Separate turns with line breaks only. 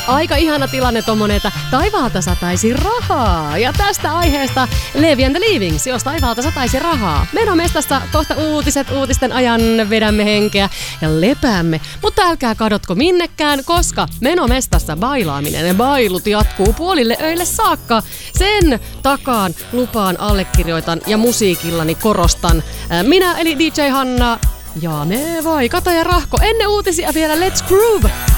Aika ihana tilanne tommonen, että taivaalta sataisi rahaa. Ja tästä aiheesta Levi and the Leavings, jos taivaalta sataisi rahaa. Menomestassa kohta uutisten ajan vedämme henkeä ja lepäämme. Mutta älkää kadotko minnekään, koska Menomestassa bailaaminen ja bailut jatkuu puolille öille saakka. Sen takaan lupaan allekirjoitan ja musiikillani korostan. Minä eli DJ Hanna ja me vai Kata ja Rahko. Ennen uutisia vielä Let's Groove!